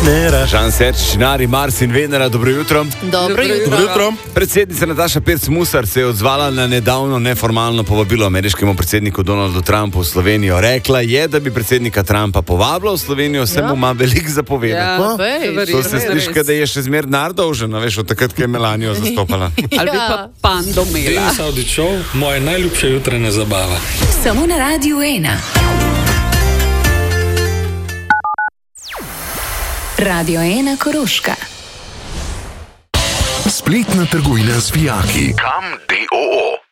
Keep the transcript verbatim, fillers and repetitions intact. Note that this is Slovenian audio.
Venera. Žan Serčič, Nari, Mars in Venera, dobro jutro. Dobro jutro. Dobro jutro. Predsednica Nataša Pirc Musar se je odzvala na nedavno neformalno povabilo ameriškemu predsedniku Donaldu Trumpu v Slovenijo. Rekla je, da bi predsednika Trumpa povabila v Slovenijo, se mu ima veliko zapovedati. Ja, bej, To se sliši, da je še zmer denar dolžen, veš, od takrat, ko je Melanijo zastopala. Ali bi pa Pando imela. Saudi Show, moja najljubša jutranja zabava. Samo na Radiu ena. Radio ena Koroška. Spletna trgovina z vijaki. Kam D O O.